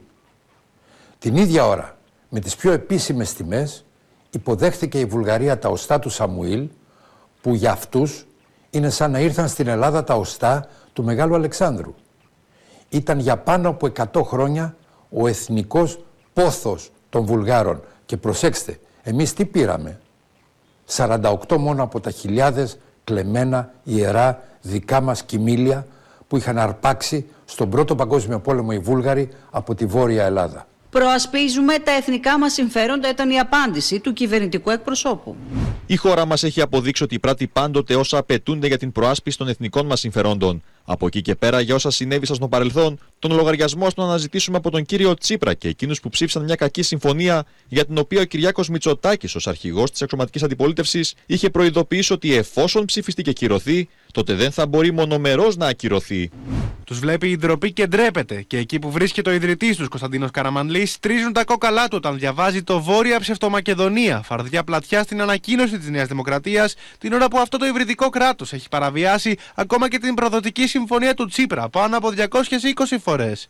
Την ίδια ώρα, με τις πιο επίσημες τιμές, υποδέχθηκε η Βουλγαρία τα οστά του Σαμουήλ, που για αυτούς είναι σαν να ήρθαν στην Ελλάδα τα οστά του Μεγάλου Αλεξάνδρου. Ήταν για πάνω από εκατό χρόνια ο εθνικός πόθος των Βουλγάρων. Και προσέξτε, εμείς τι πήραμε? σαράντα οκτώ μόνο από τα χιλιάδες κλεμμένα ιερά δικά μας κοιμήλια που είχαν αρπάξει στον Πρώτο Παγκόσμιο Πόλεμο οι Βούλγαροι από τη Βόρεια Ελλάδα. Προασπίζουμε τα εθνικά μας συμφέροντα, ήταν η απάντηση του κυβερνητικού εκπροσώπου. Η χώρα μας έχει αποδείξει ότι πράττει πάντοτε όσα απαιτούνται για την προάσπιση των εθνικών μας συμφερόντων. Από εκεί και πέρα, για όσα συνέβησαν στο παρελθόν, τον λογαριασμό να αναζητήσουμε από τον κύριο Τσίπρα και εκείνους που ψήφισαν μια κακή συμφωνία, για την οποία ο Κυριάκος Μητσοτάκης, ως αρχηγός της αξιωματικής αντιπολίτευσης, είχε προειδοποιήσει ότι εφόσον ψηφιστεί και κυρωθεί, τότε δεν θα μπορεί μονομερώς να ακυρωθεί. Τους βλέπει η ντροπή και ντρέπεται. Και εκεί που βρίσκεται ο ιδρυτής τους, Κωνσταντίνος Καραμανλής, τρίζουν τα κόκαλά του όταν διαβάζει το Βόρεια Ψευτομακεδονία, φαρδιά πλατιά στην ανακοίνωση της Νέας Δημοκρατίας, την ώρα που αυτό το υβριδικό κράτος έχει παραβιάσει ακόμα και την προδοτική συμφωνία του Τσίπρα πάνω από διακόσιες είκοσι φορές.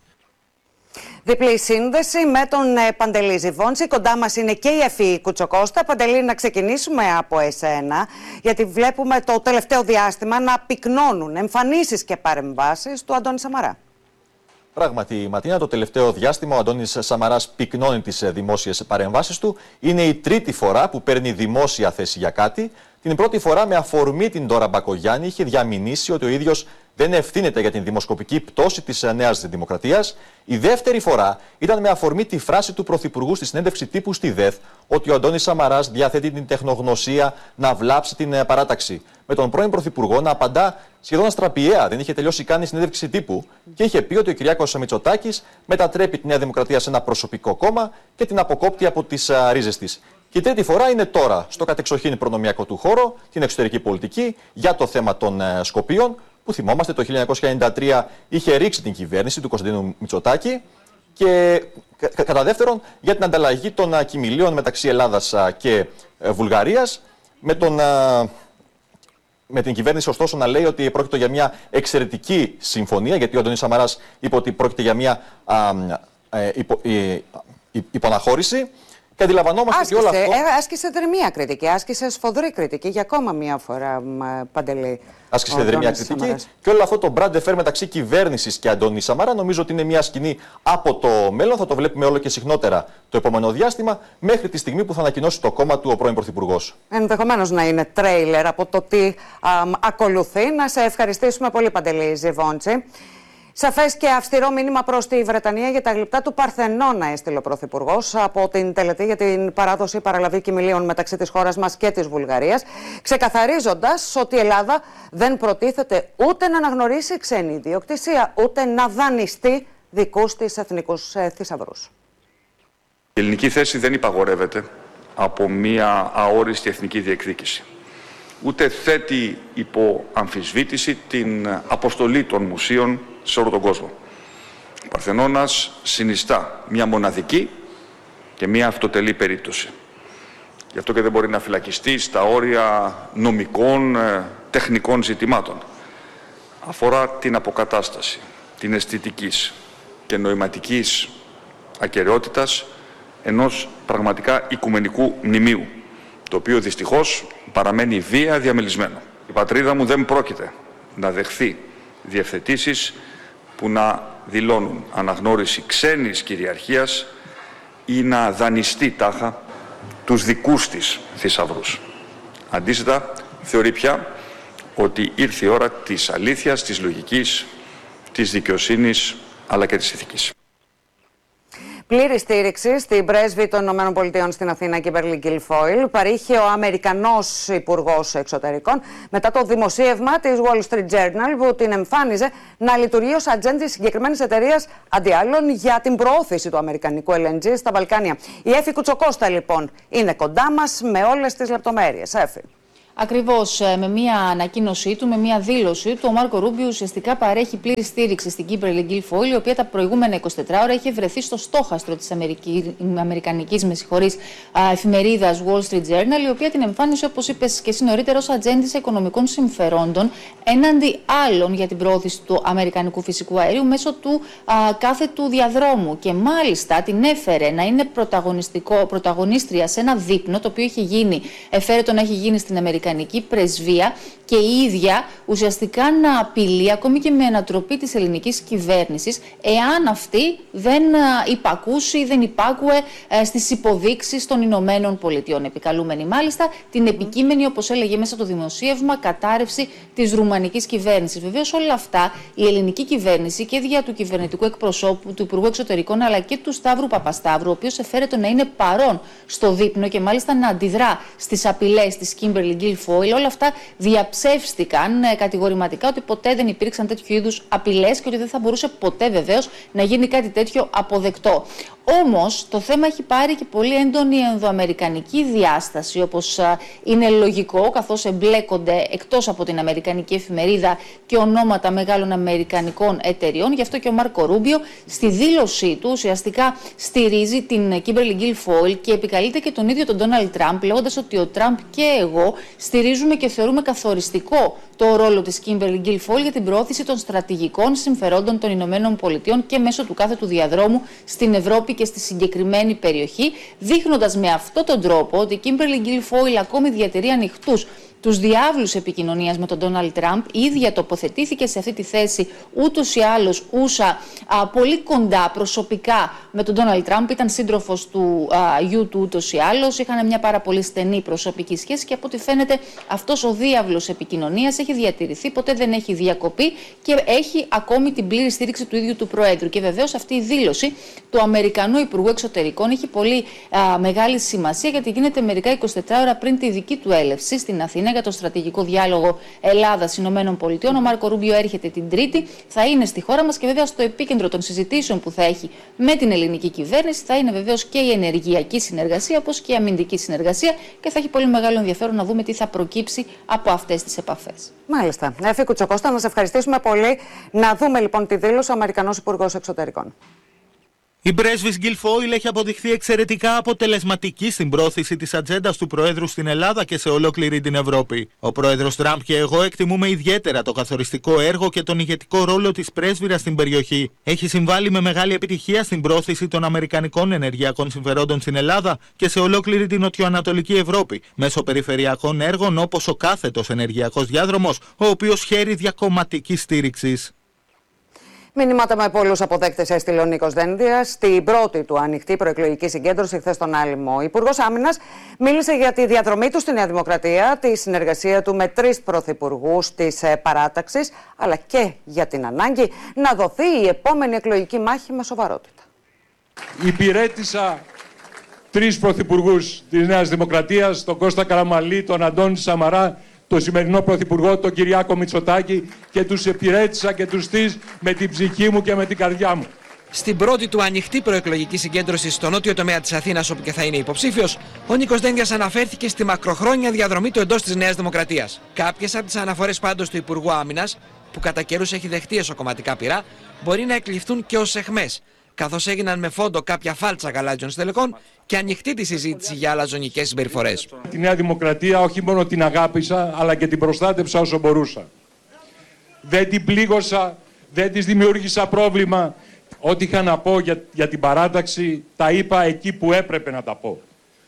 Διπλή σύνδεση με τον ε, Παντελή Ζιβόντση. Κοντά μας είναι και η Εφη Κουτσοκώστα. Παντελή, να ξεκινήσουμε από εσένα, γιατί βλέπουμε το τελευταίο διάστημα να πυκνώνουν εμφανίσεις και παρεμβάσεις του Αντώνη Σαμαρά. Πράγματι, Ματίνα, το τελευταίο διάστημα ο Αντώνης Σαμαράς πυκνώνει τις δημόσιες παρεμβάσεις του. Είναι η τρίτη φορά που παίρνει δημόσια θέση για κάτι. Την πρώτη φορά, με αφορμή την Ντόρα Μπακογιάννη, είχε διαμηνήσει ότι ο ίδιος δεν ευθύνεται για την δημοσκοπική πτώση της Νέας Δημοκρατίας. Η δεύτερη φορά ήταν με αφορμή τη φράση του Πρωθυπουργού στη συνέντευξη τύπου στη ΔΕΘ ότι ο Αντώνης Σαμαράς διαθέτει την τεχνογνωσία να βλάψει την παράταξη. Με τον πρώην Πρωθυπουργό να απαντά σχεδόν αστραπιαία, δεν είχε τελειώσει καν η συνέντευξη τύπου και είχε πει ότι ο Κυριάκος Μητσοτάκης μετατρέπει τη Νέα Δημοκρατία σε ένα προσωπικό κόμμα και την αποκόπτει από τις ρίζες της. Και η τρίτη φορά είναι τώρα, στο κατεξοχήν προνομιακό του χώρο, την εξωτερική πολιτική, για το θέμα των ε, Σκοπίων, που θυμόμαστε το χίλια εννιακόσια ενενήντα τρία είχε ρίξει την κυβέρνηση του Κωνσταντίνου Μητσοτάκη, και κα, κατά δεύτερον για την ανταλλαγή των α, κοιμηλίων μεταξύ Ελλάδας α, και ε, Βουλγαρίας, με, τον, α, με την κυβέρνηση ωστόσο να λέει ότι πρόκειται για μια εξαιρετική συμφωνία, γιατί ο Αντώνης Σαμαράς είπε ότι πρόκειται για μια α, ε, υπο, ε, υποναχώρηση. Και αντιλαμβανόμαστε άσκησε, και όλο αυτό. Ε, άσκησε δερμία κριτική, άσκησε σφοδρή κριτική για ακόμα μία φορά, Παντελή. Άσκησε δερμία κριτική. Σαμαράς. Και όλο αυτό το μπραντ εφέρ μεταξύ κυβέρνησης και Αντώνη Σαμαρά νομίζω ότι είναι μια σκηνή από το μέλλον. Θα το βλέπουμε όλο και συχνότερα το επόμενο διάστημα, μέχρι τη στιγμή που θα ανακοινώσει το κόμμα του ο πρώην Πρωθυπουργός. Ενδεχομένως να είναι τρέιλερ από το τι α, ακολουθεί. Να σε ευχαριστήσουμε πολύ, Παντελή Ζιβόντση. Σαφές και αυστηρό μήνυμα προς τη Βρετανία για τα γλυπτά του Παρθενώνα έστειλε ο Πρωθυπουργός από την τελετή για την παράδοση παραλαβή κοιμηλίων μεταξύ της χώρας μας και της Βουλγαρίας, ξεκαθαρίζοντας ότι η Ελλάδα δεν προτίθεται ούτε να αναγνωρίσει ξένη ιδιοκτησία, ούτε να δανειστεί δικούς της εθνικούς θησαυρούς. Η ελληνική θέση δεν υπαγορεύεται από μια αόριστη εθνική διεκδίκηση. Ούτε θέτει υπό αμφισβήτηση την αποστολή των μουσείων σε όλο τον κόσμο. Ο Παρθενώνας συνιστά μια μοναδική και μια αυτοτελή περίπτωση. Γι' αυτό και δεν μπορεί να φυλακιστεί στα όρια νομικών, τεχνικών ζητημάτων. Αφορά την αποκατάσταση, την αισθητικής και νοηματικής ακεραιότητας ενός πραγματικά οικουμενικού μνημείου, το οποίο δυστυχώς παραμένει βία διαμελισμένο. Η πατρίδα μου δεν πρόκειται να δεχθεί διευθετήσεις που να δηλώνουν αναγνώριση ξένης κυριαρχίας ή να δανειστεί τάχα τους δικούς της θησαυρούς. Αντίθετα, θεωρεί πια ότι ήρθε η ώρα της αλήθειας, της λογικής, της δικαιοσύνης αλλά και της ηθικής. Πλήρη στήριξη στην πρέσβη των ΗΠΑ στην Αθήνα, Κίμπερλι Γκίλφόιλ, παρήχε ο Αμερικανός Υπουργός Εξωτερικών μετά το δημοσίευμα της Wall Street Journal που την εμφάνιζε να λειτουργεί ως ατζέντη συγκεκριμένης εταιρείας αντί άλλων για την προώθηση του αμερικανικού ελ εν τζι στα Βαλκάνια. Η Έφη Κουτσοκώστα λοιπόν είναι κοντά μας με όλες τις λεπτομέρειες. Έφη. Ακριβώς, με μια ανακοίνωσή του, με μια δήλωσή του, ο Μάρκο Ρούμπιο ουσιαστικά παρέχει πλήρη στήριξη στην Κίμπερλι Γκίλφόιλ, η οποία τα προηγούμενα εικοσιτέσσερις ώρα είχε βρεθεί στο στόχαστρο της αμερικανικής με συγχωρείς, εφημερίδας Wall Street Journal, η οποία την εμφάνισε, όπως είπες και εσύ νωρίτερα, ως ατζέντης οικονομικών συμφερόντων έναντι άλλων για την προώθηση του αμερικανικού φυσικού αερίου μέσω του α, κάθετου διαδρόμου. Και μάλιστα την έφερε να είναι πρωταγωνιστικό, πρωταγωνίστρια σε ένα δείπνο, το οποίο είχε γίνει, εφαίρετο να έχει γίνει στην Αμερικανική πρεσβεία, και η ίδια ουσιαστικά να απειλεί ακόμη και με ανατροπή της ελληνικής κυβέρνησης εάν αυτή δεν υπακούσει ή δεν υπάκουε στις υποδείξεις των Ηνωμένων Πολιτειών. Επικαλούμενη μάλιστα την επικείμενη, όπως έλεγε μέσα το δημοσίευμα, κατάρρευση της ρουμανικής κυβέρνησης. Βεβαίως όλα αυτά η ελληνική κυβέρνηση και δια του κυβερνητικού εκπροσώπου, του Υπουργού Εξωτερικών, αλλά και του Σταύρου Παπασταύρου, ο οποίος εφαίρετο να είναι παρόν στο δείπνο και μάλιστα να αντιδρά στις απειλές της Κίμπερλι Γκίλφόιλ Guilfoyle, όλα αυτά διαψεύστηκαν ε, κατηγορηματικά ότι ποτέ δεν υπήρξαν τέτοιου είδους απειλές και ότι δεν θα μπορούσε ποτέ βεβαίως να γίνει κάτι τέτοιο αποδεκτό. Όμως το θέμα έχει πάρει και πολύ έντονη ενδοαμερικανική διάσταση, όπως α, είναι λογικό, καθώς εμπλέκονται εκτός από την αμερικανική εφημερίδα και ονόματα μεγάλων αμερικανικών εταιριών. Γι' αυτό και ο Μάρκο Ρούμπιο στη δήλωσή του ουσιαστικά στηρίζει την Kimberly Guilfoyle και επικαλείται και τον ίδιο τον Ντόναλντ Τραμπ, λέγοντας ότι ο Τραμπ και εγώ στηρίζουμε και θεωρούμε καθοριστικό το ρόλο της Kimberly Guilfoyle για την προώθηση των στρατηγικών συμφερόντων των Ηνωμένων Πολιτειών και μέσω του κάθετου διαδρόμου στην Ευρώπη και στη συγκεκριμένη περιοχή, δείχνοντας με αυτόν τον τρόπο ότι η Kimberly Guilfoyle ακόμη διατηρεί ανοιχτούς τους διάβλους επικοινωνίας με τον Ντόναλντ Τραμπ. Η ίδια τοποθετήθηκε σε αυτή τη θέση ούτως ή άλλως ούσα α, πολύ κοντά προσωπικά με τον Ντόναλντ Τραμπ. Ήταν σύντροφος του α, γιου του ούτως ή άλλως. Είχαν μια πάρα πολύ στενή προσωπική σχέση και από ό,τι φαίνεται αυτός ο διάβλος επικοινωνίας έχει διατηρηθεί, ποτέ δεν έχει διακοπεί και έχει ακόμη την πλήρη στήριξη του ίδιου του Προέδρου. Και βεβαίως αυτή η δήλωση του Αμερικανού Υπουργού Εξωτερικών έχει πολύ α, μεγάλη σημασία, γιατί γίνεται μερικά εικοσιτέσσερις ώρα πριν τη δική του έλευση στην Αθήνα για το στρατηγικό διάλογο Ελλάδας-Ηνωμένων Πολιτειών. Ο Μάρκο Ρούμπιο έρχεται την Τρίτη, θα είναι στη χώρα μας και βέβαια στο επίκεντρο των συζητήσεων που θα έχει με την ελληνική κυβέρνηση θα είναι βεβαίως και η ενεργειακή συνεργασία, όπως και η αμυντική συνεργασία, και θα έχει πολύ μεγάλο ενδιαφέρον να δούμε τι θα προκύψει από αυτές τις επαφές. Μάλιστα. Εφη Κουτσοκώστα, να σε ευχαριστήσουμε πολύ. Να δούμε λοιπόν τη δήλωση ο Αμερικανός Υπουργός Εξωτερικών. Η πρέσβης Guilfoyle έχει αποδειχθεί εξαιρετικά αποτελεσματική στην πρόθεση της ατζέντας του Προέδρου στην Ελλάδα και σε ολόκληρη την Ευρώπη. Ο Πρόεδρος Τραμπ και εγώ εκτιμούμε ιδιαίτερα το καθοριστικό έργο και τον ηγετικό ρόλο της πρέσβυρας στην περιοχή. Έχει συμβάλει με μεγάλη επιτυχία στην πρόθεση των αμερικανικών ενεργειακών συμφερόντων στην Ελλάδα και σε ολόκληρη την νοτιοανατολική Ευρώπη, μέσω περιφερειακών έργων όπως ο κάθετος ενεργειακός διάδρομος, ο οποίος χαίρει διακομματικής στήριξης. Μηνύματα με πολλούς αποδέκτες έστειλε ο Νίκος Δένδιας στην πρώτη του ανοιχτή προεκλογική συγκέντρωση χθες στον Άλυμο. Ο Υπουργός Άμυνας μίλησε για τη διαδρομή του στη Νέα Δημοκρατία, τη συνεργασία του με τρεις πρωθυπουργούς της παράταξης, αλλά και για την ανάγκη να δοθεί η επόμενη εκλογική μάχη με σοβαρότητα. Υπηρέτησα τρεις πρωθυπουργούς της Νέας Δημοκρατίας, τον Κώστα Καραμανλή, τον Αντώνη Σαμαρά, τον σημερινό Πρωθυπουργό, τον Κυριάκο Μητσοτάκη, και τους υπηρέτησα και τους στείς με την ψυχή μου και με την καρδιά μου. Στην πρώτη του ανοιχτή προεκλογική συγκέντρωση στο νότιο τομέα της Αθήνας, όπου και θα είναι υποψήφιος, ο Νίκος Δένδιας αναφέρθηκε στη μακροχρόνια διαδρομή του εντός της Νέας Δημοκρατίας. Κάποιες από τις αναφορές πάντως του Υπουργού Άμυνας, που κατά καιρούς έχει δεχτεί εσωκομματικά πειρά, μπορεί να εκλειφθούν και ως αιχμές, καθώς έγιναν με φόντο κάποια φάλτσα γαλάζιων στελεχών και ανοιχτή τη συζήτηση για αλαζονικές συμπεριφορές. Τη Νέα Δημοκρατία όχι μόνο την αγάπησα, αλλά και την προστάτεψα όσο μπορούσα. Δεν την πλήγωσα, δεν της δημιούργησα πρόβλημα. Ό,τι είχα να πω για, για την παράταξη, τα είπα εκεί που έπρεπε να τα πω.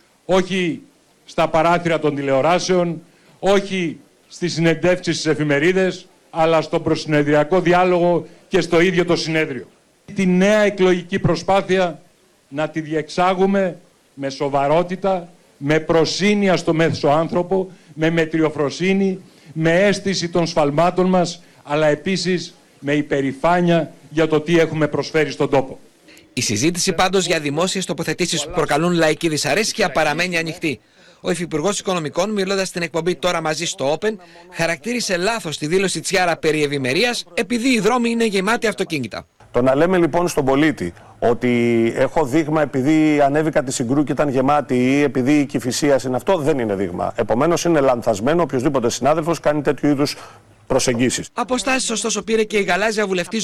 Όχι στα παράθυρα των τηλεοράσεων, όχι στις συνεντεύξεις στις εφημερίδες, αλλά στον προσυνεδριακό διάλογο και στο ίδιο το συνέδριο. Τη νέα εκλογική προσπάθεια να τη διεξάγουμε με σοβαρότητα, με προσύνεια στο μέσο άνθρωπο, με μετριοφροσύνη, με αίσθηση των σφαλμάτων μας, αλλά επίσης με υπερηφάνεια για το τι έχουμε προσφέρει στον τόπο. Η συζήτηση πάντως για δημόσιες τοποθετήσεις που προκαλούν λαϊκή δυσαρέσκεια παραμένει ανοιχτή. Ο Υφυπουργός Οικονομικών, μιλώντας στην εκπομπή Τώρα Μαζί στο Open, χαρακτήρισε λάθος τη δήλωση Τσιάρα περί ευημερίας, επειδή οι δρόμοι είναι γεμάτοι αυτοκίνητα. Το να λέμε λοιπόν στον πολίτη ότι έχω δείγμα επειδή ανέβηκα τη Συγκρού και ήταν γεμάτη ή επειδή η Κηφισίας είναι αυτό, δεν είναι δείγμα. Επομένως είναι λανθασμένο οποιοδήποτε συνάδελφος κάνει τέτοιου είδους προσεγγίσεις. Αποστάσεις ωστόσο πήρε και η γαλάζια βουλευτής